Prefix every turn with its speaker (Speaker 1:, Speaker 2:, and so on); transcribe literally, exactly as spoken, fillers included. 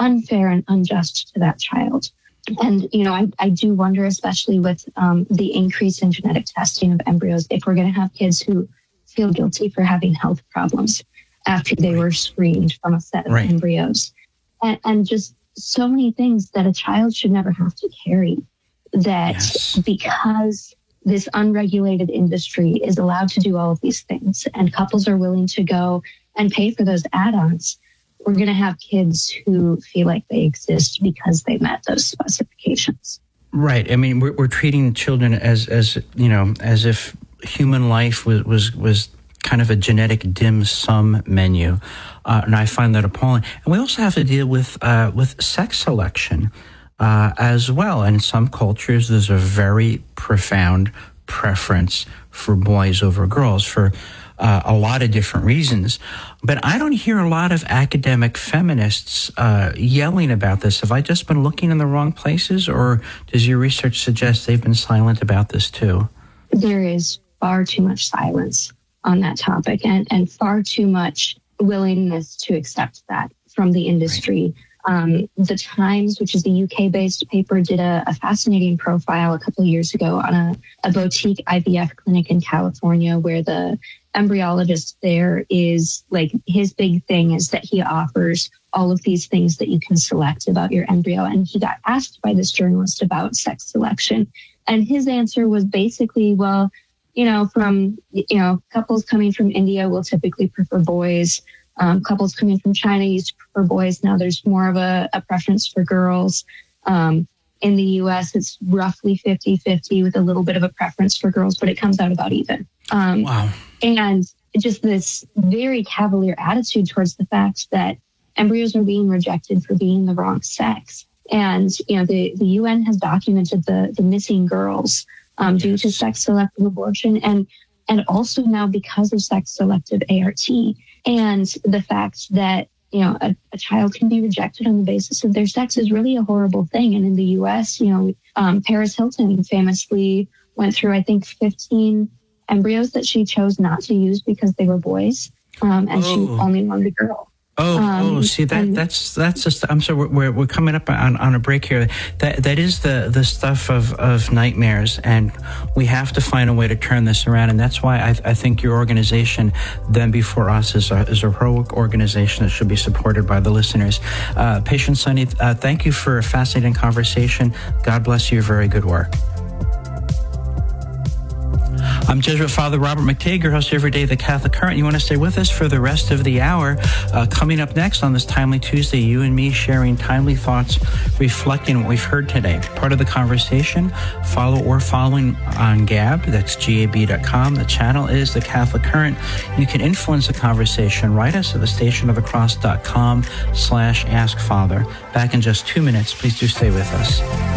Speaker 1: unfair and unjust to that child. And, you know, I, I do wonder, especially with um, the increase in genetic testing of embryos, if we're going to have kids who feel guilty for having health problems after they were screened from a set of
Speaker 2: right.
Speaker 1: embryos. And, and just so many things that a child should never have to carry, that
Speaker 2: yes.
Speaker 1: because this unregulated industry is allowed to do all of these things and couples are willing to go and pay for those add-ons, we're going to have kids who feel like they exist because they met those specifications.
Speaker 2: Right. I mean, we're, we're treating children as, as, you know, as if human life was, was, was kind of a genetic dim sum menu. Uh, and I find that appalling. And we also have to deal with, uh, with sex selection, uh, as well. And in some cultures, there's a very profound preference for boys over girls for Uh, a lot of different reasons. But I don't hear a lot of academic feminists uh, yelling about this. Have I just been looking in the wrong places, or does your research suggest they've been silent about this too?
Speaker 1: There is far too much silence on that topic, and, and far too much willingness to accept that from the industry. Right. Um, the Times, which is a U K-based paper, did a, a fascinating profile a couple of years ago on a, a boutique I V F clinic in California, where the embryologist there is like, his big thing is that he offers all of these things that you can select about your embryo. And he got asked by this journalist about sex selection. And his answer was basically, well, you know, from, you know, couples coming from India will typically prefer boys. Um, couples coming from China used to prefer boys. Now there's more of a, a preference for girls. Um, in the U S, it's roughly fifty-fifty with a little bit of a preference for girls, but it comes out about even. Um,
Speaker 2: wow.
Speaker 1: And just this very cavalier attitude towards the fact that embryos are being rejected for being the wrong sex. And, you know, the, the U N has documented the, the missing girls um, due to sex-selective abortion, and, and also now because of sex-selective A R T. And the fact that, you know, a, a child can be rejected on the basis of their sex is really a horrible thing. And in the U S, you know, um, Paris Hilton famously went through, I think, fifteen embryos that she chose not to use because they were boys, um, and oh. she only wanted a girl.
Speaker 2: Oh,
Speaker 1: um,
Speaker 2: oh, see that
Speaker 1: and,
Speaker 2: that's that's just. I'm sorry, we're we're coming up on, on a break here. That that is the the stuff of, of nightmares, and we have to find a way to turn this around. And that's why I, I think your organization, Them Before Us, is a is a heroic organization that should be supported by the listeners. Uh, Patience Sunny, uh, thank you for a fascinating conversation. God bless you. Very good work. I'm Jesuit Father Robert McTeigue, your host every day, The Catholic Current. You want to stay with us for the rest of the hour. Uh, coming up next on this Timely Tuesday, you and me sharing timely thoughts, reflecting what we've heard today. Part of the conversation, follow or following on Gab. That's G A B dot com. The channel is The Catholic Current. You can influence the conversation. Write us at the station of the cross dot com slash ask father. Back in just two minutes. Please do stay with us.